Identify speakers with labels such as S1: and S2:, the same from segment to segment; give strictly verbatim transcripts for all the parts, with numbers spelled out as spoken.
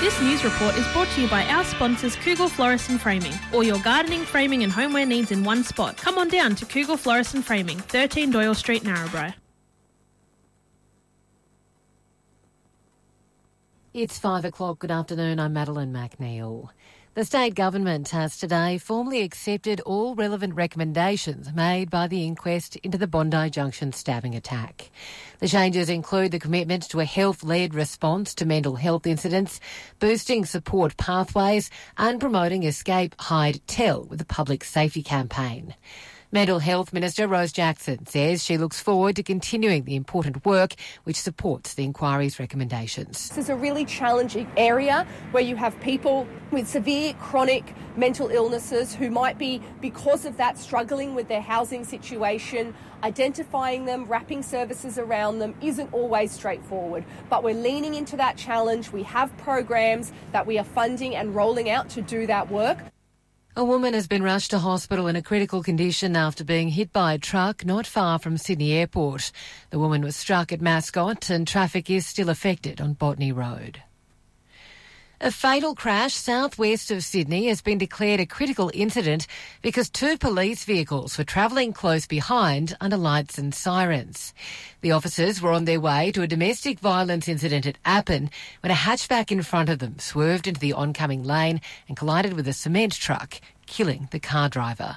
S1: This news report is brought to you by our sponsors Kugel Florist and Framing. All your gardening, framing and homeware needs in one spot. Come on down to Kugel Florist and Framing, thirteen Doyle Street, Narrabri.
S2: It's five o'clock. Good afternoon. I'm Madeline McNeil. The state government has today formally accepted all relevant recommendations made by the inquest into the Bondi Junction stabbing attack. The changes include the commitment to a health-led response to mental health incidents, boosting support pathways and promoting escape, hide, tell with a public safety campaign. Mental Health Minister Rose Jackson says she looks forward to continuing the important work which supports the inquiry's recommendations.
S3: This is a really challenging area where you have people with severe chronic mental illnesses who might be, because of that, struggling with their housing situation. Identifying them, wrapping services around them isn't always straightforward, but we're leaning into that challenge. We have programs that we are funding and rolling out to do that work.
S2: A woman has been rushed to hospital in a critical condition after being hit by a truck not far from Sydney Airport. The woman was struck at Mascot and traffic is still affected on Botany Road. A fatal crash southwest of Sydney has been declared a critical incident because two police vehicles were travelling close behind under lights and sirens. The officers were on their way to a domestic violence incident at Appin when a hatchback in front of them swerved into the oncoming lane and collided with a cement truck, killing the car driver.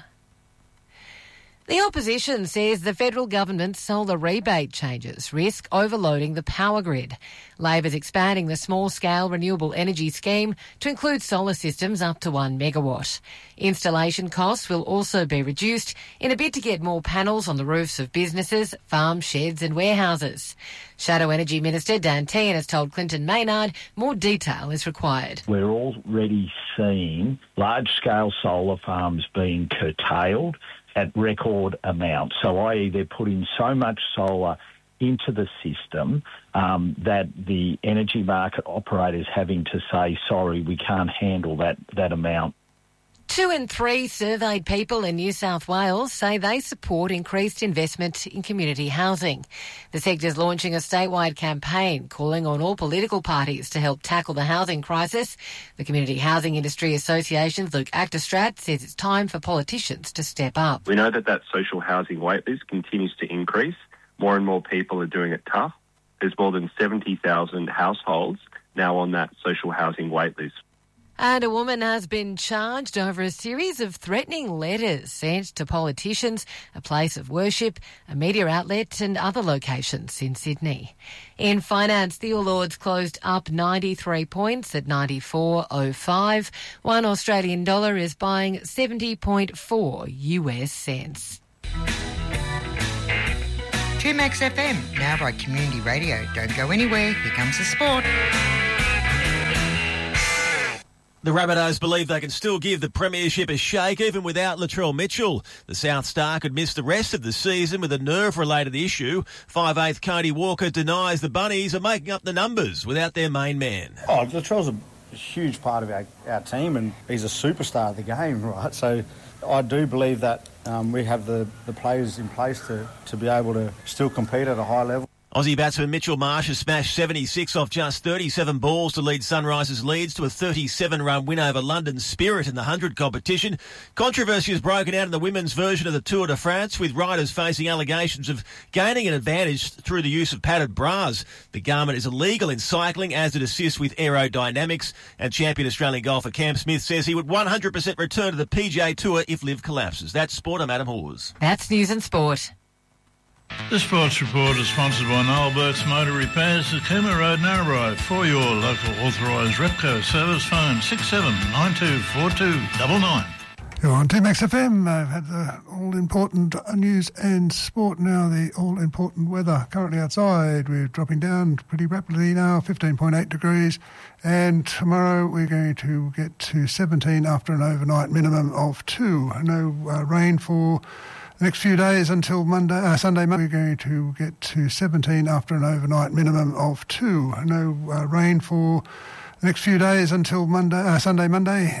S2: The opposition says the federal government's solar rebate changes risk overloading the power grid. Labor's expanding the small-scale renewable energy scheme to include solar systems up to one megawatt. Installation costs will also be reduced in a bid to get more panels on the roofs of businesses, farms, sheds and warehouses. Shadow Energy Minister Dan Tehan has told Clinton Maynard more detail is required.
S4: We're already seeing large-scale solar farms being curtailed at record amounts. So that is they're putting so much solar into the system um, that the energy market operators having to say, sorry, we can't handle that, that amount.
S2: Two in three surveyed people in New South Wales say they support increased investment in community housing. The sector's launching a statewide campaign calling on all political parties to help tackle the housing crisis. The Community Housing Industry Association's Luke Actostrat says it's time for politicians to step up.
S5: We know that that social housing waitlist continues to increase. More and more people are doing it tough. There's more than seventy thousand households now on that social housing waitlist.
S2: And a woman has been charged over a series of threatening letters sent to politicians, a place of worship, a media outlet and other locations in Sydney. In finance, the All Ords closed up ninety-three points at ninety-four oh five. One Australian dollar is buying seventy point four U S cents.
S6: two Max F M, now by Community Radio. Don't go anywhere. Here comes the sport.
S7: The Rabbitohs believe they can still give the premiership a shake even without Latrell Mitchell. The South Star could miss the rest of the season with a nerve-related issue. five eighth Cody Walker denies the Bunnies are making up the numbers without their main man.
S8: Oh, Latrell's a huge part of our, our team and he's a superstar of the game, right? So I do believe that um, we have the, the players in place to, to be able to still compete at a high level.
S7: Aussie batsman Mitchell Marsh has smashed seventy-six off just thirty-seven balls to lead Sunrisers Leeds to a thirty-seven run win over London Spirit in the one hundred competition. Controversy has broken out in the women's version of the Tour de France, with riders facing allegations of gaining an advantage through the use of padded bras. The garment is illegal in cycling as it assists with aerodynamics, and champion Australian golfer Cam Smith says he would one hundred percent return to the P G A Tour if Liv collapses. That's Sport. I'm Adam Hawes.
S2: That's News and Sport.
S9: The Sports Report is sponsored by Noel Burke's Motor Repairs at Cooma Road, Narrabri. For your local authorised Repco service, phone six seven nine two four two nine nine.
S10: You're on two Max F M. I've had the all-important news and sport now, the all-important weather. Currently outside, we're dropping down pretty rapidly now, fifteen point eight degrees. And tomorrow we're going to get to seventeen after an overnight minimum of two. No uh, rain for the next few days until Monday, uh, Sunday, Monday. We're going to get to seventeen after an overnight minimum of two. No uh, rain for the next few days until Monday, uh, Sunday, Monday.